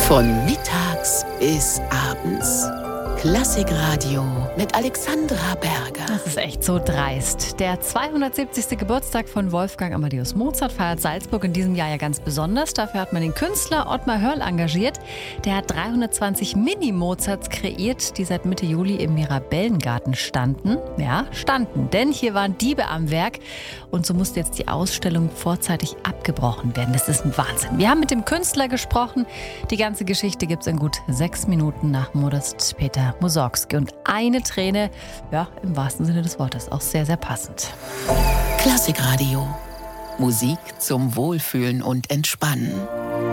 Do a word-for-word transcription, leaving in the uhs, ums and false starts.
Von mittags bis abends. Klassikradio mit Alexandra Berger. Das ist echt so dreist. Der zweihundertsiebzigste Geburtstag von Wolfgang Amadeus Mozart feiert Salzburg in diesem Jahr ja ganz besonders. Dafür hat man den Künstler Ottmar Hörl engagiert. Der hat dreihundertzwanzig Mini-Mozarts kreiert, die seit Mitte Juli im Mirabellengarten standen. Ja, standen, denn hier waren Diebe am Werk. Und so musste jetzt die Ausstellung vorzeitig abgebrochen werden. Das ist ein Wahnsinn. Wir haben mit dem Künstler gesprochen. Die ganze Geschichte gibt es in gut sechs Minuten nach Modest Peter Mussorgsky. Und eine Träne, ja, im wahrsten Sinne des Wortes, auch sehr, sehr passend. Klassikradio. Musik zum Wohlfühlen und Entspannen.